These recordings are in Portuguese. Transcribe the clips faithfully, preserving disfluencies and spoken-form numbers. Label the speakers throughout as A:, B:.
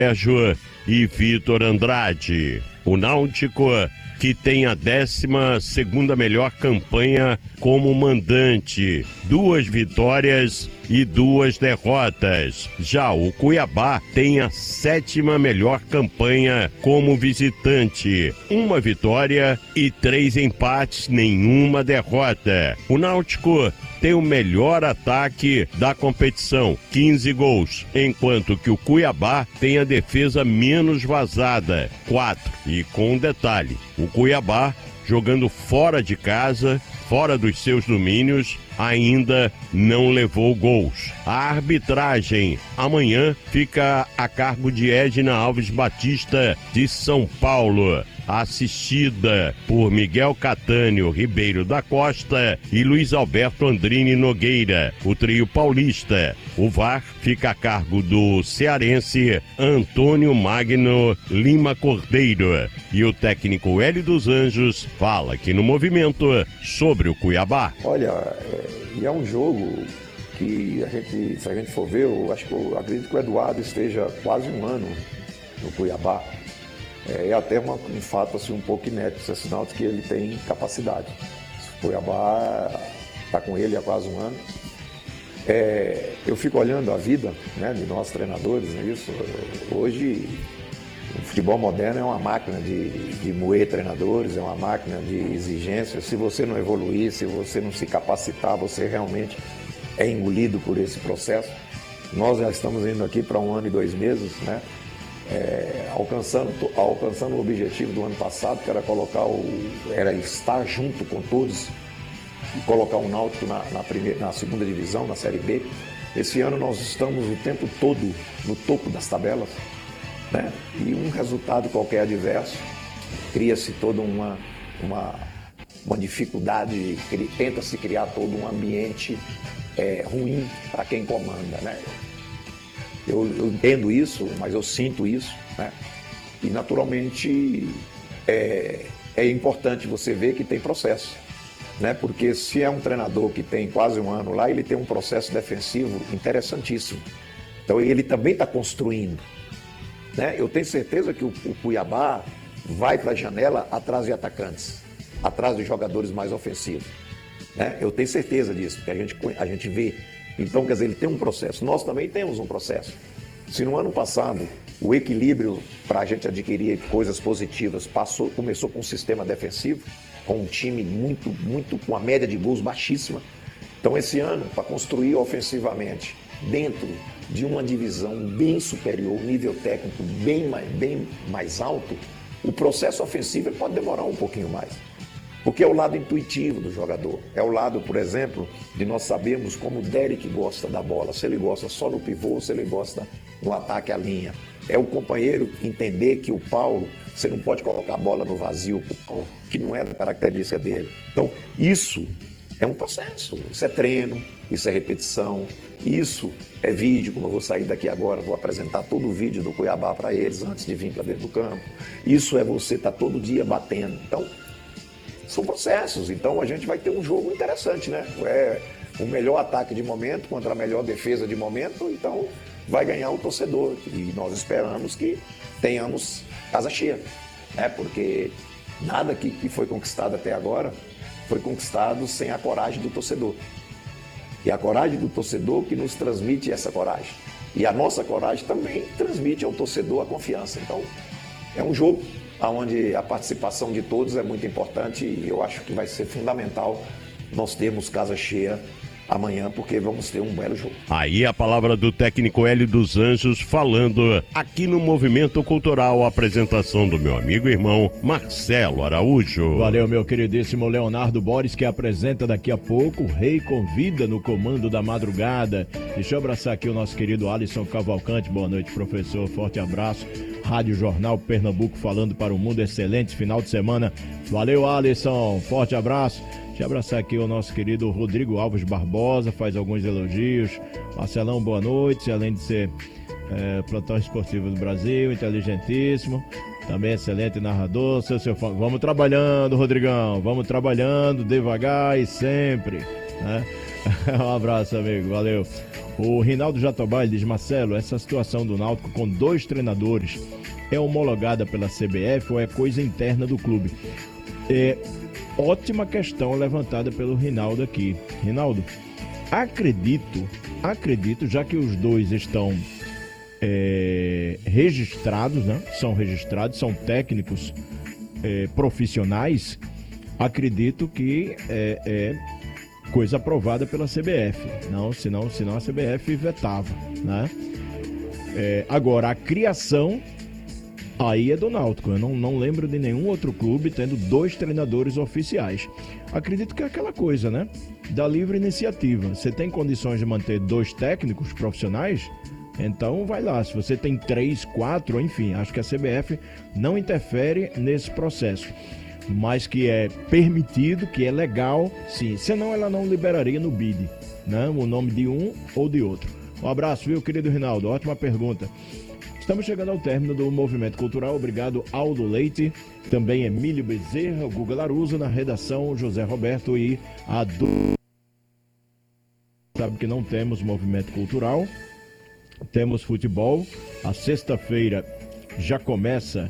A: Sérgio e Vitor Andrade. O Náutico, que tem a décima segunda melhor campanha como mandante, duas vitórias e duas derrotas. Já o Cuiabá tem a sétima melhor campanha como visitante, uma vitória e três empates, nenhuma derrota. O Náutico tem o melhor ataque da competição, quinze gols, enquanto que o Cuiabá tem a defesa menos vazada, quatro. E com um detalhe, o Cuiabá, jogando fora de casa, fora dos seus domínios, ainda não levou gols. A arbitragem amanhã fica a cargo de Edna Alves Batista, de São Paulo, assistida por Miguel Catânio Ribeiro da Costa e Luiz Alberto Andrini Nogueira, o trio paulista. O V A R fica a cargo do cearense Antônio Magno Lima Cordeiro. E o técnico Hélio dos Anjos fala aqui no Movimento sobre o Cuiabá.
B: Olha, é, é um jogo que a gente, se a gente for ver, eu acho que eu acredito que o Eduardo esteja quase um ano no Cuiabá. É, é até uma, um fato assim, um pouco inédito, isso é sinal de que ele tem capacidade. O Cuiabá está com ele há quase um ano. É, eu fico olhando a vida, né, de nós treinadores, não é isso? Hoje, o futebol moderno é uma máquina de, de moer treinadores, é uma máquina de exigência. Se você não evoluir, se você não se capacitar, você realmente é engolido por esse processo. Nós já estamos indo aqui para um ano e dois meses, né? É, alcançando, alcançando o objetivo do ano passado, que era colocar o, era estar junto com todos e colocar o Náutico na, na, primeira, na segunda divisão, na Série B. Esse ano nós estamos o tempo todo no topo das tabelas, né? E um resultado qualquer adverso, cria-se toda uma, uma, uma dificuldade, tenta-se criar todo um ambiente é, ruim para quem comanda, né? Eu, eu entendo isso, mas eu sinto isso, né? E naturalmente é, é importante você ver que tem processo, né? Porque se é um treinador que tem quase um ano lá, ele tem um processo defensivo interessantíssimo. Então ele também está construindo, né? Eu tenho certeza que o, o Cuiabá vai para a janela atrás de atacantes, atrás de jogadores mais ofensivos, né? Eu tenho certeza disso, porque a gente, a gente vê. Então, quer dizer, ele tem um processo. Nós também temos um processo. Se no ano passado o equilíbrio para a gente adquirir coisas positivas passou, começou com um sistema defensivo, com um time muito, muito, com a média de gols baixíssima. Então, esse ano, para construir ofensivamente, dentro de uma divisão bem superior, um nível técnico bem mais, bem mais alto, o processo ofensivo pode demorar um pouquinho mais. Porque é o lado intuitivo do jogador. É o lado, por exemplo, de nós sabermos como o Derek gosta da bola. Se ele gosta só no pivô, se ele gosta no ataque à linha. É o companheiro entender que o Paulo, você não pode colocar a bola no vazio, que não é da característica dele. Então, isso é um processo. Isso é treino, isso é repetição, isso é vídeo, como eu vou sair daqui agora, vou apresentar todo o vídeo do Cuiabá para eles antes de vir para dentro do campo. Isso é você estar todo dia batendo. Então, são processos, então a gente vai ter um jogo interessante, né? É o melhor ataque de momento contra a melhor defesa de momento, então vai ganhar o torcedor. E nós esperamos que tenhamos casa cheia, né? Porque nada que, que foi conquistado até agora foi conquistado sem a coragem do torcedor. E a coragem do torcedor que nos transmite essa coragem. E a nossa coragem também transmite ao torcedor a confiança. Então, é um jogo onde a participação de todos é muito importante e eu acho que vai ser fundamental nós termos casa cheia amanhã, porque vamos ter um belo jogo.
A: Aí a palavra do técnico Hélio dos Anjos falando aqui no Movimento Cultural, a apresentação do meu amigo e irmão Marcelo Araújo.
C: Valeu, meu queridíssimo Leonardo Borges, que apresenta daqui a pouco o Rei Convida no Comando da Madrugada. Deixa eu abraçar aqui o nosso querido Alisson Cavalcante. Boa noite, professor, forte abraço. Rádio Jornal Pernambuco falando para o mundo, excelente final de semana. Valeu, Alisson, forte abraço. Deixa eu abraçar aqui o nosso querido Rodrigo Alves Barbosa, faz alguns elogios. Marcelão, boa noite, além de ser é, plantão esportivo do Brasil, inteligentíssimo, também excelente narrador. Seu, seu, vamos trabalhando, Rodrigão, vamos trabalhando devagar e sempre, né? Um abraço, amigo, valeu. O Rinaldo Jatobá diz: Marcelo, essa situação do Náutico com dois treinadores é homologada pela C B F ou é coisa interna do clube? É ótima questão levantada pelo Rinaldo aqui. Rinaldo, acredito, acredito, já que os dois estão é, registrados, né? São registrados, são técnicos é, profissionais, acredito que é, é coisa aprovada pela C B F. Não, senão, senão a C B F vetava, né? É, agora, a criação aí é do Náutico. Eu não, não lembro de nenhum outro clube tendo dois treinadores oficiais. Acredito que é aquela coisa, né? Da livre iniciativa. Você tem condições de manter dois técnicos profissionais? Então vai lá. Se você tem três, quatro, enfim, acho que a C B F não interfere nesse processo. Mas que é permitido, que é legal, sim. Senão ela não liberaria no B I D, né? O nome de um ou de outro. Um abraço, viu, querido Rinaldo? Ótima pergunta. Estamos chegando ao término do Movimento Cultural. Obrigado, Aldo Leite, também Emílio Bezerra, o Guga Laruso, na redação, José Roberto e a Du... Sabe que não temos Movimento Cultural, temos futebol. A sexta-feira já começa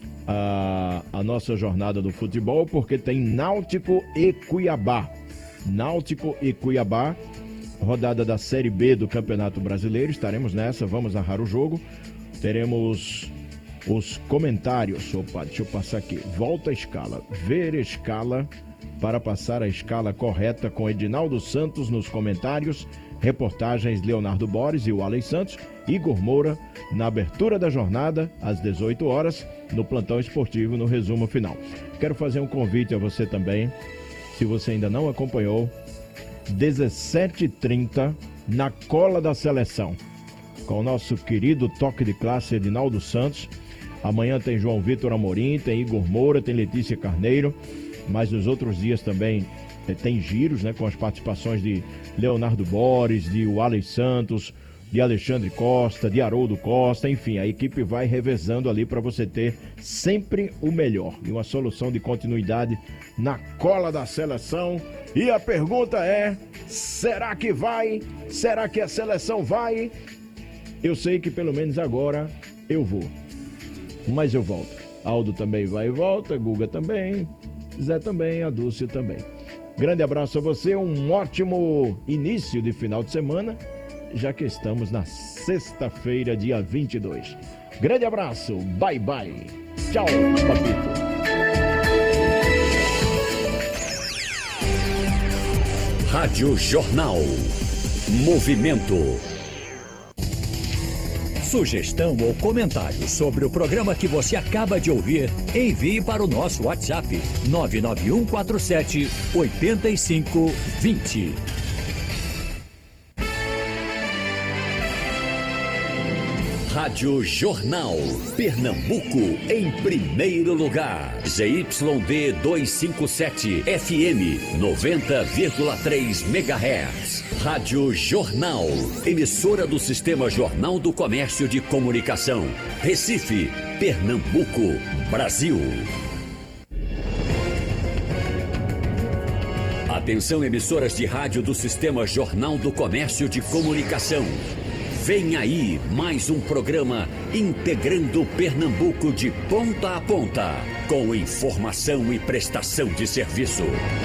C: a, a nossa jornada do futebol, porque tem Náutico e Cuiabá. Náutico e Cuiabá, rodada da Série B do Campeonato Brasileiro. Estaremos nessa, vamos narrar o jogo. Teremos os comentários. Opa, deixa eu passar aqui. Volta a escala. Ver escala para passar a escala correta com Edinaldo Santos nos comentários. Reportagens Leonardo Boris e o Alex Santos. Igor Moura na abertura da jornada às dezoito horas no plantão esportivo no resumo final. Quero fazer um convite a você também. Se você ainda não acompanhou, dezessete e trinta na Cola da Seleção, com o nosso querido toque de classe Edinaldo Santos. Amanhã tem João Vitor Amorim, tem Igor Moura, tem Letícia Carneiro, mas nos outros dias também é, tem giros, né, com as participações de Leonardo Boris, de Alex Santos, de Alexandre Costa, de Haroldo Costa, enfim, a equipe vai revezando ali para você ter sempre o melhor e uma solução de continuidade na Cola da Seleção. E a pergunta é: será que vai? Será que a seleção vai? Eu sei que pelo menos agora eu vou, mas eu volto. Aldo também vai e volta, Guga também, Zé também, a Dulce também. Grande abraço a você, um ótimo início de final de semana, já que estamos na sexta-feira, dia vinte e dois. Grande abraço, bye bye, tchau, papito.
D: Rádio Jornal. Movimento. Sugestão ou comentário sobre o programa que você acaba de ouvir, envie para o nosso WhatsApp nove nove um quatro sete oito cinco dois zero. Rádio Jornal. Pernambuco em primeiro lugar. Z Y D duzentos e cinquenta e sete F M noventa vírgula três megahertz. Rádio Jornal. Emissora do Sistema Jornal do Comércio de Comunicação. Recife, Pernambuco, Brasil. Atenção, emissoras de rádio do Sistema Jornal do Comércio de Comunicação. Vem aí mais um programa integrando Pernambuco de ponta a ponta, com informação e prestação de serviço.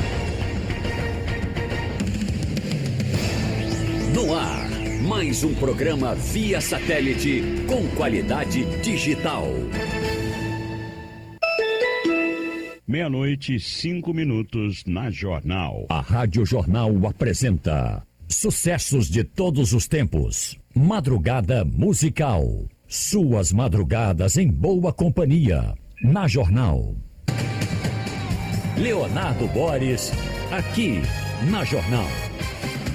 D: No ar, mais um programa via satélite com qualidade digital.
A: Meia-noite, cinco minutos na Jornal.
D: A Rádio Jornal apresenta sucessos de todos os tempos. Madrugada musical. Suas madrugadas em boa companhia. Na Jornal. Leonardo Boris, aqui na Jornal.